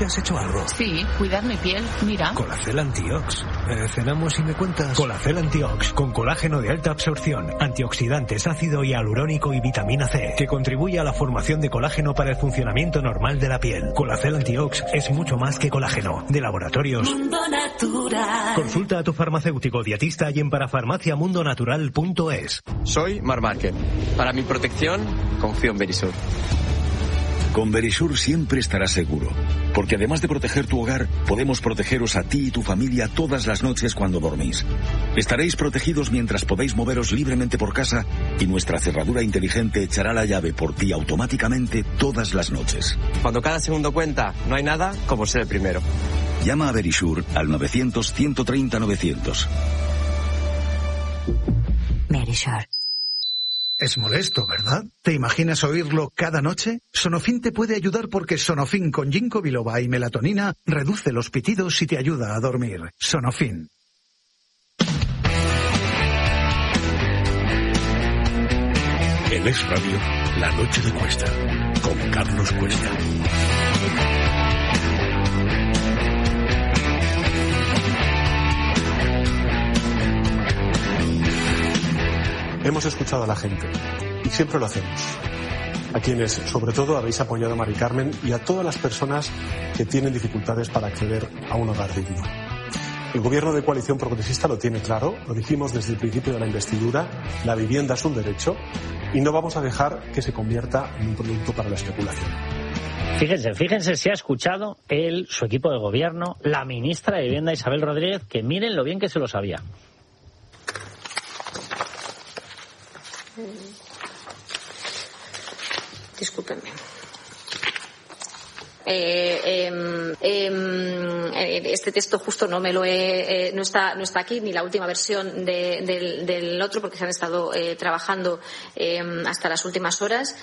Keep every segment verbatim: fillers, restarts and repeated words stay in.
¿Te has hecho algo? Sí, cuidar mi piel, mira. Colacel Antiox. Eh, ¿Cenamos y me cuentas? Colacel Antiox, con colágeno de alta absorción, antioxidantes, ácido hialurónico y vitamina C, que contribuye a la formación de colágeno para el funcionamiento normal de la piel. Colacel Antiox es mucho más que colágeno. De Laboratorios Mundo Natural. Consulta a tu farmacéutico dietista y en parafarmacia mundo natural punto es. Soy Mar Márquez. Para mi protección, confío en Verisur. Con Verisur siempre estarás seguro, porque además de proteger tu hogar, podemos protegeros a ti y tu familia todas las noches cuando dormís. Estaréis protegidos mientras podéis moveros libremente por casa y nuestra cerradura inteligente echará la llave por ti automáticamente todas las noches. Cuando cada segundo cuenta, no hay nada como ser el primero. Llama a Verisur al novecientos, ciento treinta, novecientos. Verisur. Es molesto, ¿verdad? ¿Te imaginas oírlo cada noche? Sonofin te puede ayudar porque Sonofin con ginkgo biloba y melatonina reduce los pitidos y te ayuda a dormir. Sonofin. En Es Radio, La Noche de Cuesta, con Carlos Cuesta. Hemos escuchado a la gente y siempre lo hacemos. A quienes, sobre todo, habéis apoyado a Mari Carmen y a todas las personas que tienen dificultades para acceder a un hogar digno. El gobierno de coalición progresista lo tiene claro, lo dijimos desde el principio de la investidura, la vivienda es un derecho y no vamos a dejar que se convierta en un producto para la especulación. Fíjense, fíjense si ha escuchado él, su equipo de gobierno, la ministra de Vivienda Isabel Rodríguez, que miren lo bien que se lo sabía. Discúlpenme. Eh, eh, eh, este texto justo no me lo he, eh, no está no está aquí, ni la última versión de, del, del otro, porque se han estado eh, trabajando eh, hasta las últimas horas.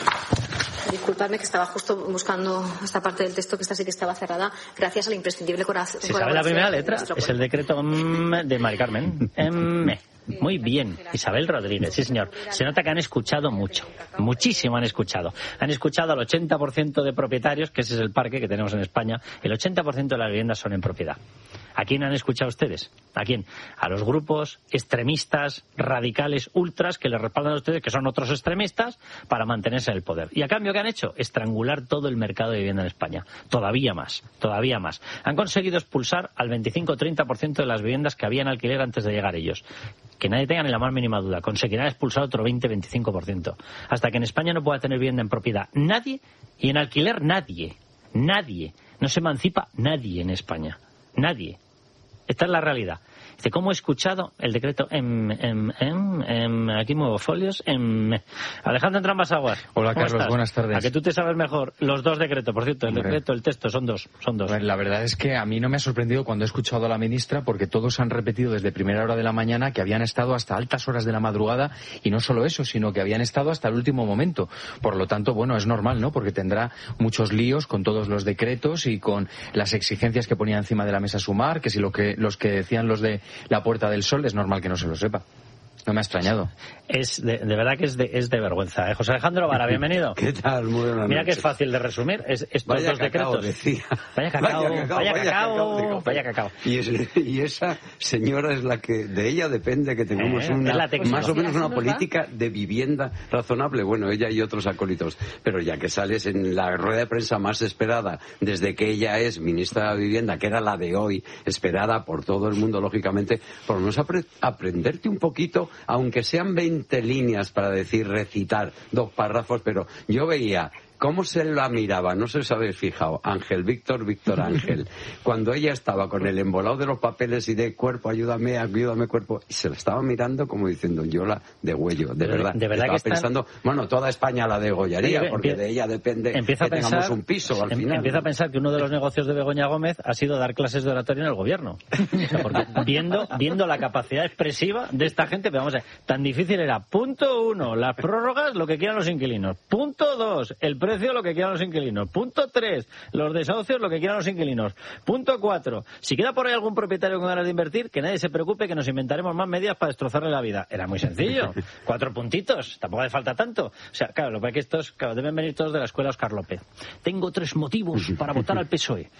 Disculpadme que estaba justo buscando esta parte del texto, que esta sí que estaba cerrada, gracias a la imprescindible colaboración. Si sabe la primera letra, es el decreto mm, de Mari Carmen. Mm. Muy bien, Isabel Rodríguez, sí señor. Se nota que han escuchado mucho, muchísimo han escuchado. Han escuchado al ochenta por ciento de propietarios, que ese es el parque que tenemos en España. El ochenta por ciento de las viviendas son en propiedad. ¿A quién han escuchado ustedes? ¿A quién? A los grupos extremistas, radicales, ultras, que les respaldan a ustedes, que son otros extremistas, para mantenerse en el poder. ¿Y a cambio qué han hecho? Estrangular todo el mercado de vivienda en España. Todavía más, todavía más. Han conseguido expulsar al veinticinco o treinta por ciento de las viviendas que había en alquiler antes de llegar ellos. Que nadie tenga ni la más mínima duda. Conseguirán expulsar otro veinte a veinticinco por ciento. Hasta que en España no pueda tener vivienda en propiedad nadie, y en alquiler nadie. Nadie. No se emancipa nadie en España. Nadie. Esta es la realidad. Dice, ¿cómo he escuchado el decreto en, en, en, en aquí muevo folios? En... Alejandro Entrambas Aguas. Hola, Carlos, estás? Buenas tardes. A que tú te sabes mejor los dos decretos, por cierto, el Hombre. decreto, el texto, son dos, son dos. La verdad es que a mí no me ha sorprendido cuando he escuchado a la ministra, porque todos han repetido desde primera hora de la mañana que habían estado hasta altas horas de la madrugada, y no solo eso, sino que habían estado hasta el último momento. Por lo tanto, bueno, es normal, ¿no? Porque tendrá muchos líos con todos los decretos y con las exigencias que ponía encima de la mesa Sumar, que si lo que los que decían los de la Puerta del Sol, es normal que no se lo sepa. No me ha extrañado. Es de, de verdad que es de, es de vergüenza. ¿eh? José Alejandro Vara, bienvenido. ¿Qué tal? Muy buenas Mira noches. que es fácil de resumir. Es, estos vaya dos cacao, decretos. Decía. Vaya cacao, vaya cacao, vaya cacao. cacao, Vaya cacao. Y, es, y esa señora es la que, de ella depende que tengamos eh, una, más o menos una ¿no política de vivienda razonable. Bueno, ella y otros acólitos. Pero ya que sales en la rueda de prensa más esperada desde que ella es ministra de Vivienda, que era la de hoy, esperada por todo el mundo, lógicamente, por lo menos apre- aprenderte un poquito, aunque sean veinte líneas para decir, recitar dos párrafos, pero yo veía cómo se la miraba, no sé si habéis fijado, Ángel, Víctor, Víctor Ángel, cuando ella estaba con el embolado de los papeles y de cuerpo, ayúdame, ayúdame cuerpo, y se la estaba mirando como diciendo, yo la degüello, de verdad. De verdad estaba que están... pensando, bueno, toda España la degollaría, sí, porque empieza, de ella depende empieza que a pensar, tengamos un piso al final. Empieza a pensar que uno de los negocios de Begoña Gómez ha sido dar clases de oratorio en el gobierno. O sea, porque viendo, viendo la capacidad expresiva de esta gente, pero vamos a ver, tan difícil era, punto uno, las prórrogas, lo que quieran los inquilinos. Punto dos, el precio precios lo que quieran los inquilinos. Punto tres, los desahucios lo que quieran los inquilinos. Punto cuatro, si queda por ahí algún propietario con ganas de invertir, que nadie se preocupe, que nos inventaremos más medidas para destrozarle la vida. Era muy sencillo. Cuatro puntitos, tampoco hace falta tanto. O sea, claro, lo que es que estos, claro, deben venir todos de la escuela Óscar López. Tengo tres motivos para votar al P S O E.